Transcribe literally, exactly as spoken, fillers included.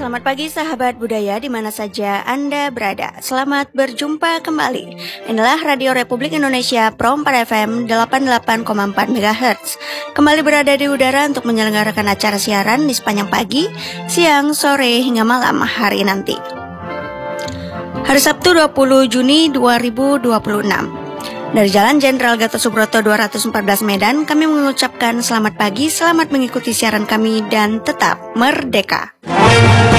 Selamat pagi sahabat budaya di mana saja Anda berada. Selamat berjumpa kembali. Inilah Radio Republik Indonesia Pro empat F M delapan puluh delapan koma empat megahertz. Kembali berada di udara untuk menyelenggarakan acara siaran di sepanjang pagi, siang, sore, hingga malam hari nanti. Hari Sabtu dua puluh Juni dua ribu dua puluh enam. Dari Jalan Jenderal Gatot Subroto dua ratus empat belas Medan, kami mengucapkan selamat pagi, selamat mengikuti siaran kami, dan tetap merdeka.